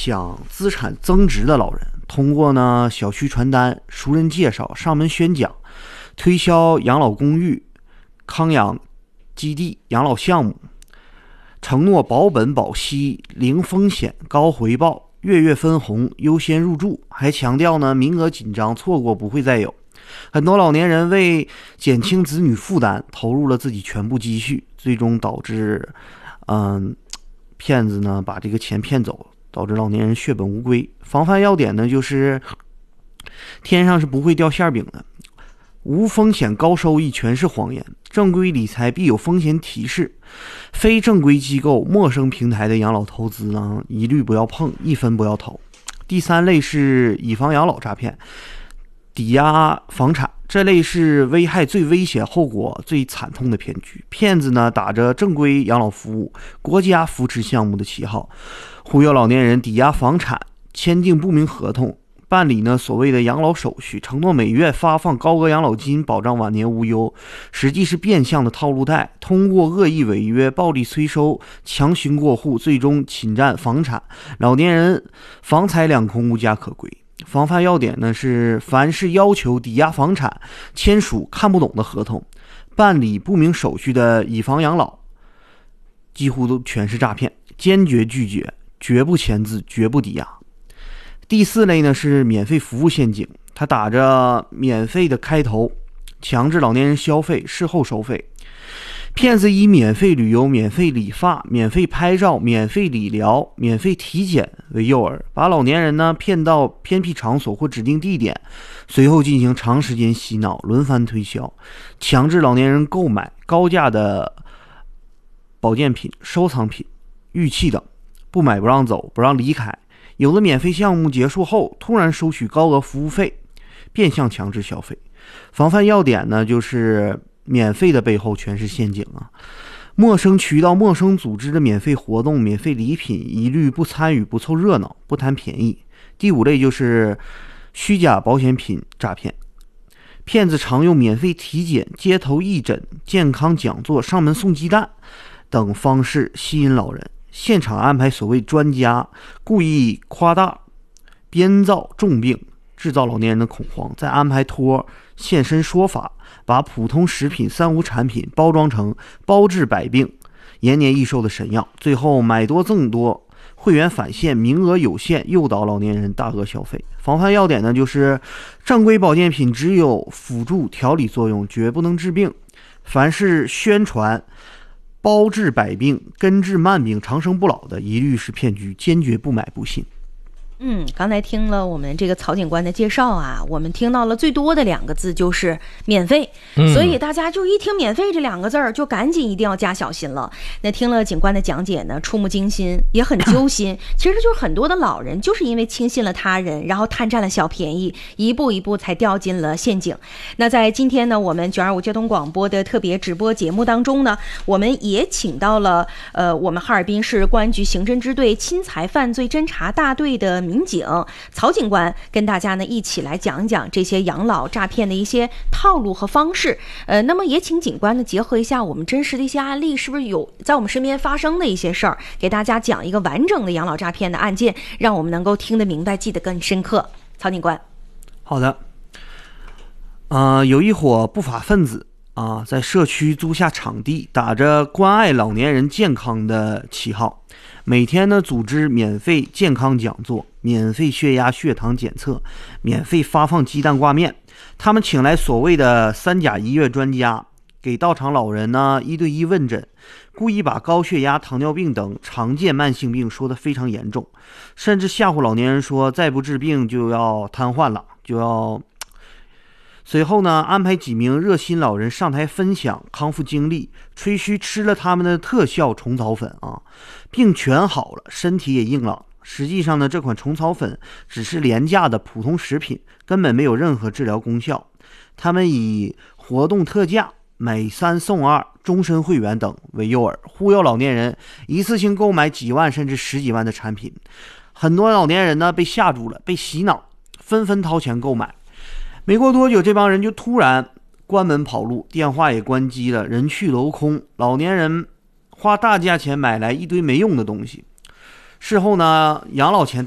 想资产增值的老人，通过呢小区传单、熟人介绍、上门宣讲，推销养老公寓、康养基地、养老项目，承诺保本保息、零风险、高回报、月月分红、优先入住，还强调呢名额紧张，错过不会再有。很多老年人为减轻子女负担，投入了自己全部积蓄，最终导致骗子呢把这个钱骗走，导致老年人血本无归。防范要点呢就是天上是不会掉馅饼的，无风险高收益全是谎言，正规理财必有风险提示，非正规机构、陌生平台的养老投资呢一律不要碰，一分不要投。第三类是以房养老诈骗，抵押房产，这类是危害最危险、后果最惨痛的骗局。骗子呢打着正规养老服务、国家扶持项目的旗号，忽悠老年人抵押房产，签订不明合同，办理呢所谓的养老手续，承诺每月发放高额养老金，保障晚年无忧，实际是变相的套路贷，通过恶意违约、暴力催收、强行过户，最终侵占房产，老年人房财两空，无家可归。防范要点呢是，凡是要求抵押房产、签署看不懂的合同、办理不明手续的以房养老，几乎都全是诈骗，坚决拒绝，绝不签字，绝不抵押。第四类呢是免费服务陷阱，它打着免费的开头，强制老年人消费，事后收费。骗子以免费旅游、免费理发、免费拍照、免费理疗、免费体检为诱饵，把老年人呢骗到偏僻场所或指定地点，随后进行长时间洗脑，轮番推销，强制老年人购买高价的保健品、收藏品、玉器等，不买不让走，不让离开。有的免费项目结束后，突然收取高额服务费，变相强制消费。防范要点呢就是免费的背后全是陷阱啊！陌生渠道、陌生组织的免费活动、免费礼品，一律不参与，不凑热闹，不贪便宜。第五类就是虚假保险品诈骗，骗子常用免费体检、街头义诊、健康讲座、上门送鸡蛋等方式吸引老人，现场安排所谓专家，故意夸大、编造重病，制造老年人的恐慌，再安排托现身说法，把普通食品、三无产品包装成包治百病、延年益寿的神药，最后买多赠多，会员返现，名额有限，诱导老年人大额消费。防范要点呢就是正规保健品只有辅助调理作用，绝不能治病。凡是宣传包治百病、根治慢病、长生不老的，一律是骗局，坚决不买不信。 刚才听了我们这个曹警官的介绍啊，我们听到了最多的两个字就是免费，所以大家就一听免费这两个字儿，就赶紧一定要加小心了。那听了警官的讲解呢，触目惊心，也很揪心。其实就是很多的老人就是因为轻信了他人，然后贪占了小便宜，一步一步才掉进了陷阱。那在今天呢，我们925交通广播的特别直播节目当中呢，我们也请到了我们哈尔滨市公安局刑侦支队侵财犯罪侦查大队的民警曹警官，跟大家呢一起来讲一讲这些养老诈骗的一些套路和方式。那么也请警官呢结合一下我们真实的一些案例，是不是有在我们身边发生的一些事儿，给大家讲一个完整的养老诈骗的案件，让我们能够听得明白，记得更深刻。曹警官。 好的。有一伙不法分子在社区租下场地，打着关爱老年人健康的旗号，每天呢组织免费健康讲座、免费血压血糖检测、免费发放鸡蛋挂面。他们请来所谓的3甲医院专家，给到场老人呢1对1问诊，故意把高血压、糖尿病等常见慢性病说得非常严重，甚至吓唬老年人说再不治病就要瘫痪了，就要。随后呢，安排几名热心老人上台分享康复经历，吹嘘吃了他们的特效虫草粉病全好了，身体也硬朗。实际上呢，这款虫草粉只是廉价的普通食品，根本没有任何治疗功效。他们以活动特价、买3送2、终身会员等为诱饵，忽悠老年人一次性购买几万甚至10几万的产品。很多老年人呢被吓住了，被洗脑，纷纷掏钱购买。没过多久，这帮人就突然关门跑路，电话也关机了，人去楼空。老年人花大价钱买来一堆没用的东西，事后呢，养老钱